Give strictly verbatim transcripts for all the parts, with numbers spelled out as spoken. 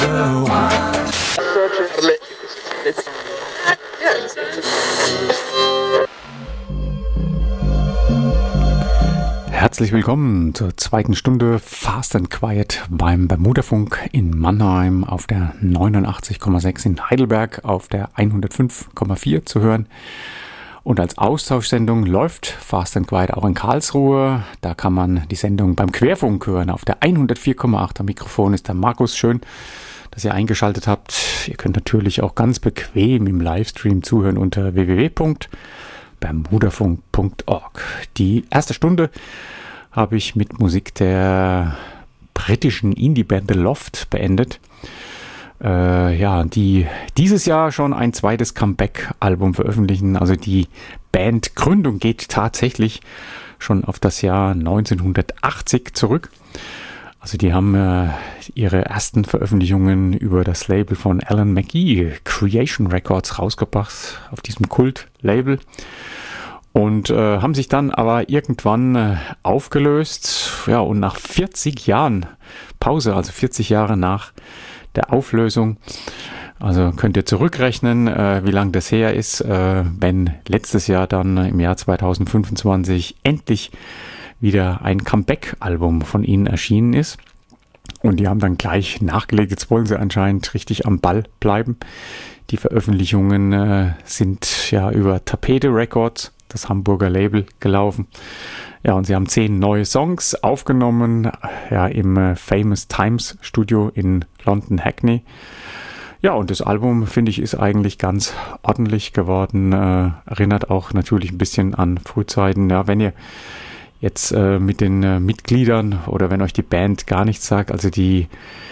Herzlich willkommen zur zweiten Stunde Fast and Quiet beim Bermudafunk in Mannheim auf der neunundachtzig Komma sechs, in Heidelberg auf der hundertfünf Komma vier zu hören. Und als Austauschsendung läuft Fast and Quiet auch in Karlsruhe. Da kann man die Sendung beim Querfunk hören auf der hundertvier Komma acht. Am Mikrofon ist der Markus. Schön, dass ihr eingeschaltet habt. Ihr könnt natürlich auch ganz bequem im Livestream zuhören unter w w w punkt bermudafunk punkt org. Die erste Stunde habe ich mit Musik der britischen Indie-Band The Loft beendet. Äh, ja, die dieses Jahr schon ein zweites Comeback-Album veröffentlichen. Also die Bandgründung geht tatsächlich schon auf das Jahr neunzehnhundertachtzig zurück. Also die haben äh, ihre ersten Veröffentlichungen über das Label von Alan McGee, Creation Records, rausgebracht, auf diesem Kult-Label. Und äh, haben sich dann aber irgendwann äh, aufgelöst. Ja, und nach vierzig Jahren Pause, also vierzig Jahre nach der Auflösung, also könnt ihr zurückrechnen, äh, wie lange das her ist, äh, wenn letztes Jahr dann im Jahr zweitausendfünfundzwanzig endlich wieder ein Comeback-Album von ihnen erschienen ist. Und die haben dann gleich nachgelegt. Jetzt wollen sie anscheinend richtig am Ball bleiben. Die Veröffentlichungen äh, sind ja über Tapete Records, das Hamburger Label, gelaufen. Ja, und sie haben zehn neue Songs aufgenommen, ja, im äh, Famous Times Studio in London Hackney. Ja, und das Album, finde ich, ist eigentlich ganz ordentlich geworden. Äh, erinnert auch natürlich ein bisschen an Frühzeiten. Ja, wenn ihr jetzt äh, mit den äh, Mitgliedern oder wenn euch die Band gar nichts sagt, also die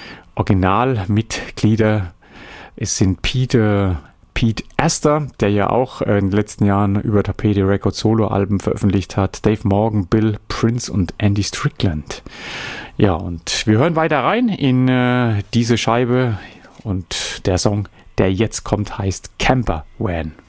Originalmitglieder, es sind Peter, Pete Astor, der ja auch äh, in den letzten Jahren über Tapete Records Soloalben veröffentlicht hat, Dave Morgan, Bill Prince und Andy Strickland. Ja, und wir hören weiter rein in äh, diese Scheibe und der Song, der jetzt kommt, heißt Camper Van.